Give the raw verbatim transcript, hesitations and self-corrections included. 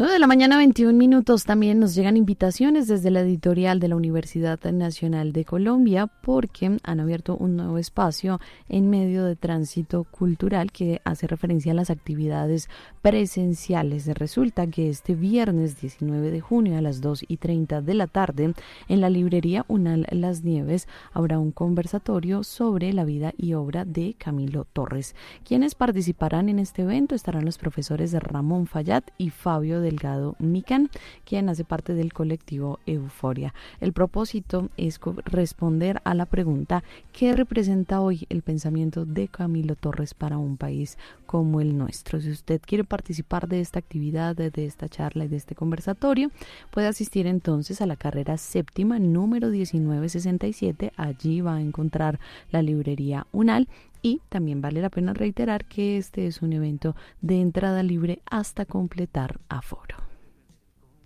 nueve de la mañana, veintiún minutos. También nos llegan invitaciones desde la editorial de la Universidad Nacional de Colombia porque han abierto un nuevo espacio en medio de tránsito cultural que hace referencia a las actividades presenciales. Resulta que este viernes diecinueve de junio a las dos y treinta de la tarde en la librería Unal Las Nieves habrá un conversatorio sobre la vida y obra de Camilo Torres. Quienes participarán en este evento estarán los profesores de Ramón Fallat y Fabio Delgado Micán, quien hace parte del colectivo Euforia. El propósito es responder a la pregunta: ¿qué representa hoy el pensamiento de Camilo Torres para un país como el nuestro? Si usted quiere participar de esta actividad, de, de esta charla y de este conversatorio, puede asistir entonces a la carrera séptima número diecinueve sesenta y siete. Allí va a encontrar la librería Unal. Y también vale la pena reiterar que este es un evento de entrada libre hasta completar aforo.